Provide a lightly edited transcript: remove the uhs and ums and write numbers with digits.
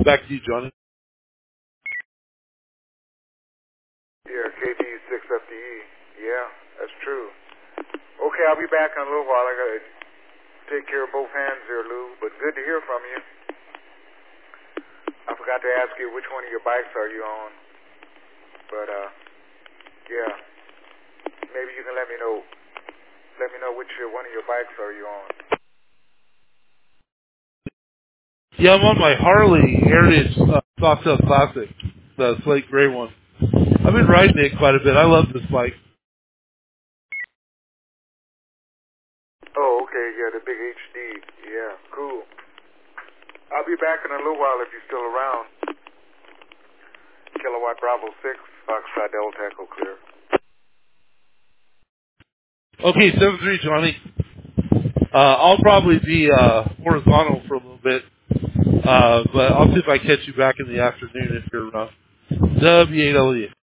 Back to you, Johnny. Yeah, KD6FDE. Yeah, that's true. Okay, I'll be back in a little while. I gotta take care of both hands here, Lou. But good to hear from you. I forgot to ask you which one of your bikes are you on. But yeah, maybe you can let me know. Let me know which one of your bikes are you on. Yeah, I'm on my Harley Heritage Softail Classic, the slate gray one. I've been riding it quite a bit. I love this bike. Oh, okay. Yeah, the big HD. Yeah, cool. I'll be back in a little while if you're still around. Kilowatt Bravo 6, Foxtrot Delta Echo Clear. Okay, 7-3, Johnny. I'll probably be horizontal for a little bit, but I'll see if I catch you back in the afternoon if you're W8LE.